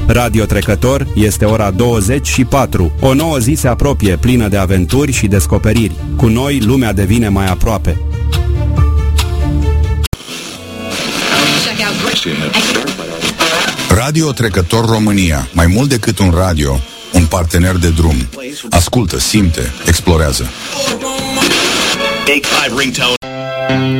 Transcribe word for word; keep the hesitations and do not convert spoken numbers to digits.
Radio Trecător este ora douăzeci și patru. O nouă zi se apropie, plină de aventuri și descoperiri. Cu noi, lumea devine mai aproape. Radio Trecător România. Mai mult decât un radio, un partener de drum. Ascultă, simte, explorează.